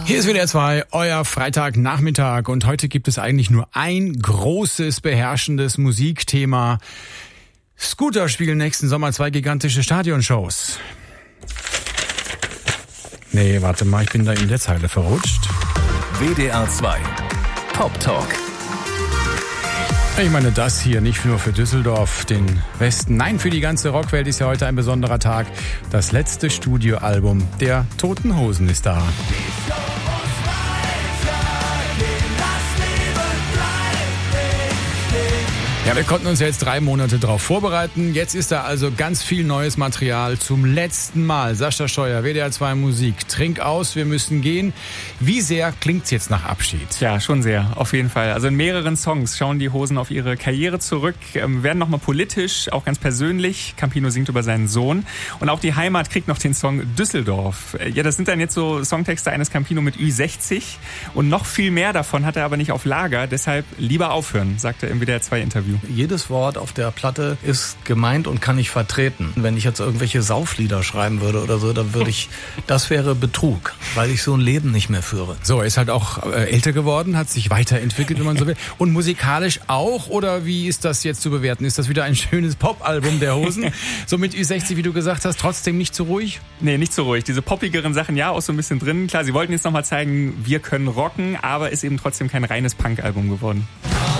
Hier ist WDR 2, euer Freitagnachmittag und heute gibt es eigentlich nur ein großes, beherrschendes Musikthema. Scooter spielen nächsten Sommer 2 gigantische Stadionshows. Nee, warte mal, ich bin da in der Zeile verrutscht. WDR 2 Pop Talk. Ich meine das hier nicht nur für Düsseldorf, den Westen, nein, für die ganze Rockwelt ist ja heute ein besonderer Tag. Das letzte Studioalbum der Toten Hosen ist da. Ja, wir konnten uns ja jetzt 3 Monate drauf vorbereiten. Jetzt ist da also ganz viel neues Material zum letzten Mal. Sascha Scheuer, WDR 2 Musik. Trink aus, wir müssen gehen. Wie sehr klingt's jetzt nach Abschied? Ja, schon sehr, auf jeden Fall. Also in mehreren Songs schauen die Hosen auf ihre Karriere zurück, werden nochmal politisch, auch ganz persönlich. Campino singt über seinen Sohn. Und auch die Heimat kriegt noch den Song Düsseldorf. Ja, das sind dann jetzt so Songtexte eines Campino mit Ü60. Und noch viel mehr davon hat er aber nicht auf Lager. Deshalb lieber aufhören, sagt er im WDR 2 Interview. Jedes Wort auf der Platte ist gemeint und kann ich vertreten. Wenn ich jetzt irgendwelche Sauflieder schreiben würde oder so, dann das wäre Betrug, weil ich so ein Leben nicht mehr führe. So, er ist halt auch älter geworden, hat sich weiterentwickelt, wenn man so will. Und musikalisch auch, oder wie ist das jetzt zu bewerten? Ist das wieder ein schönes Pop-Album der Hosen? So mit Ü60, wie du gesagt hast, trotzdem nicht zu ruhig? Nee, nicht so ruhig. Diese poppigeren Sachen, ja, auch so ein bisschen drin. Klar, sie wollten jetzt nochmal zeigen, wir können rocken, aber ist eben trotzdem kein reines Punk-Album geworden.